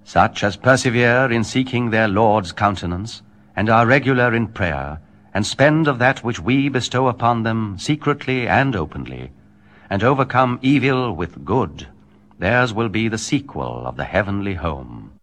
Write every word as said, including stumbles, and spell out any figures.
Such as persevere in seeking their Lord's countenance, and are regular in prayer, and spend of that which we bestow upon them secretly and openly, and overcome evil with good, theirs will be the sequel of the heavenly home.